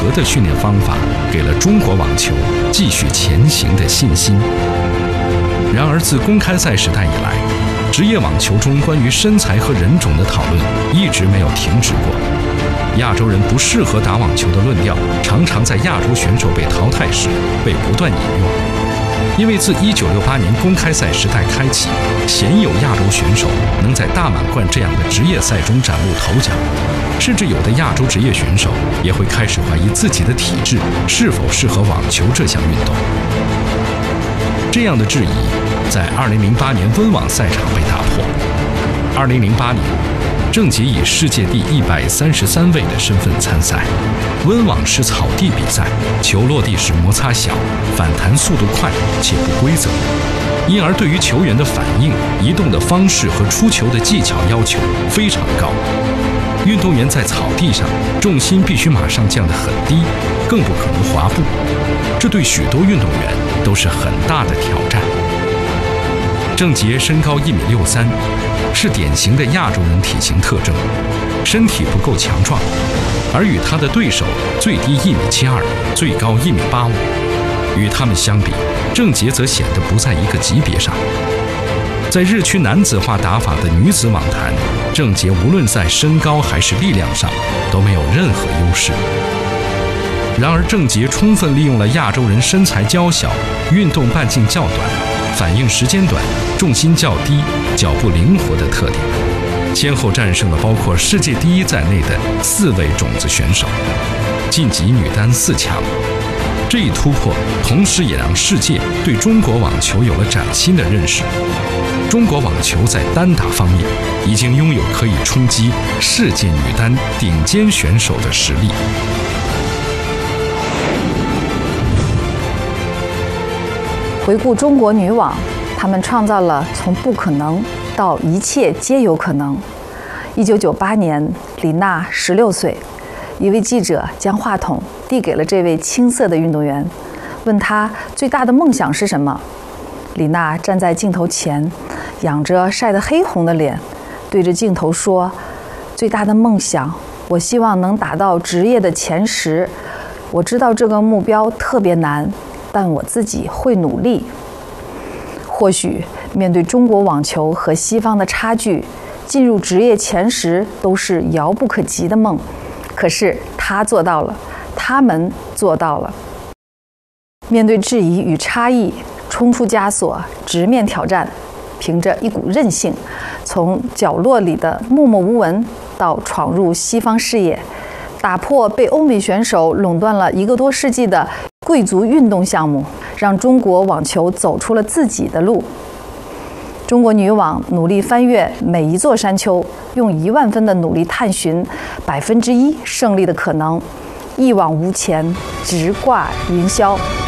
合的训练方法，给了中国网球继续前行的信心。然而，自公开赛时代以来，职业网球中关于身材和人种的讨论一直没有停止过。亚洲人不适合打网球的论调，常常在亚洲选手被淘汰时被不断引用。因为自1968年公开赛时代开启，鲜有亚洲选手能在大满贯这样的职业赛中崭露头角，甚至有的亚洲职业选手也会开始怀疑自己的体质是否适合网球这项运动。这样的质疑在2008年温网赛场被打破。2008年，郑洁以世界第133位的身份参赛。温网是草地比赛，球落地时摩擦小，反弹速度快且不规则，因而对于球员的反应、移动的方式和出球的技巧要求非常高。运动员在草地上重心必须马上降得很低，更不可能滑步，这对许多运动员都是很大的挑战。郑洁身高1.63米，是典型的亚洲人体型特征，身体不够强壮，而与他的对手最低1.72米，最高1.85米。与他们相比，郑洁则显得不在一个级别上。在日趋男子化打法的女子网坛，郑洁无论在身高还是力量上都没有任何优势。然而，郑洁充分利用了亚洲人身材娇小、运动半径较短、反应时间短、重心较低、脚步灵活的特点，先后战胜了包括世界第一在内的4位种子选手，晋级女单4强。这一突破，同时也让世界对中国网球有了崭新的认识。中国网球在单打方面已经拥有可以冲击世界女单顶尖选手的实力。 回顾中国女网，她们创造了从不可能到一切皆有可能。1998年，李娜16岁，一位记者将话筒递给了这位青涩的运动员，问她最大的梦想是什么。李娜站在镜头前，仰着晒得黑红的脸，对着镜头说：“最大的梦想，我希望能打到职业的前10。我知道这个目标特别难，但我自己会努力。”或许面对中国网球和西方的差距，进入职业前10都是遥不可及的梦。可是他做到了，他们做到了。面对质疑与差异，冲出枷锁，直面挑战，凭着一股韧性，从角落里的默默无闻到闯入西方视野，打破被欧美选手垄断了1个多世纪的贵族运动项目，让中国网球走出了自己的路。中国女网努力翻越每一座山丘，用1万分的努力探寻1%胜利的可能，一往无前，直挂云霄。